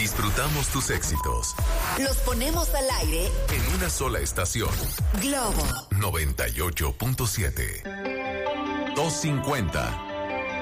Disfrutamos tus éxitos. Los ponemos al aire en una sola estación. Globo 98.7. 250.